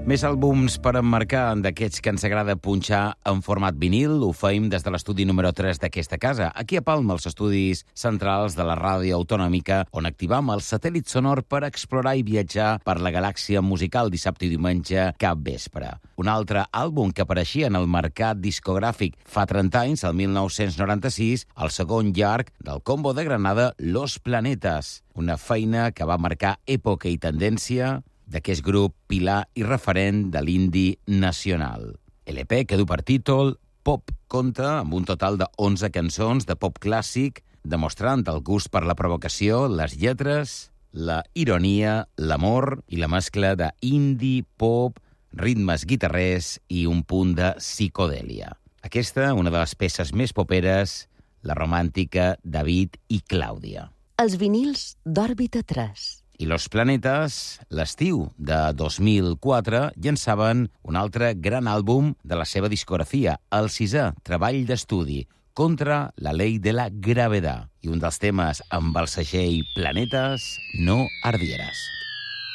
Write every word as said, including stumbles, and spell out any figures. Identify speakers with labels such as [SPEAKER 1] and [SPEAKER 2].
[SPEAKER 1] Més àlbums per emmarcar d'aquests que ens agrada punxar en format vinil. Ho feim des de l'estudi número tres d'aquesta casa, aquí a Palma, als estudis centrals de la ràdio autonòmica, on activam el satèl·lit sonor per explorar i viatjar per la galàxia musical dissabte i diumenge cap vespre. Un altre àlbum que apareixia en el mercat discogràfic fa trenta anys, el mil nou-cents noranta-sis, el segon llarg del Combo de Granada, Los Planetes. Una feina que va marcar època i tendència d'aquest grup pilar i referent de l'indie nacional. L P que du per títol Pop compta amb un total de onze cançons de pop clàssic, demostrant el gust per la provocació, les lletres, la ironia, l'amor i la mescla de indie, pop, ritmes guitarrers i un punt de psicodèlia. Aquesta, una de les peces més poperes, la romàntica David i Clàudia.
[SPEAKER 2] Els vinils d'Òrbita tres.
[SPEAKER 1] I Los Planetes, l'estiu de dos mil quatre, llançaven un altre gran àlbum de la seva discografia, el sisè treball d'estudi, Contra la ley de la gravedad. I un dels temes amb el segell Planetes, No ardieras.